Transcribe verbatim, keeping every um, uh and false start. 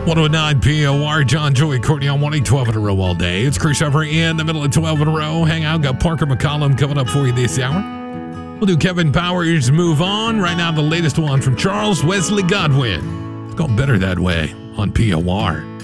one oh nine P O R, John, Joey, Courtney on one eight twelve in a row all day. It's Chris over in the middle of twelve in a row. Hang out, got Parker McCollum coming up for you this hour. We'll do Kevin Powers, Move On. Right now, the latest one from Charles Wesley Godwin. It's called Better That Way on P O R.